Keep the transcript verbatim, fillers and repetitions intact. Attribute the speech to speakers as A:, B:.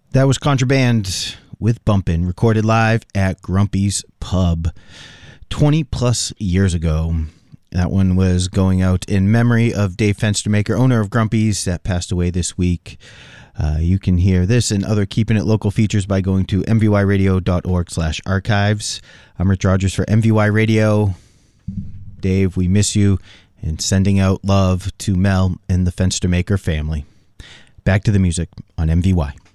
A: That was Contraband with Bumpin', recorded live at Grumpy's Pub twenty plus years ago. That one was going out in memory of Dave Fenstermaker, owner of Grumpy's, that passed away this week. Uh, you can hear this and other Keeping It Local features by going to m v y radio dot org slash archives. I'm Rich Rogers for M V Y Radio. Dave, we miss you, and sending out love to Mel and the Fenstermaker family. Back to the music on M V Y.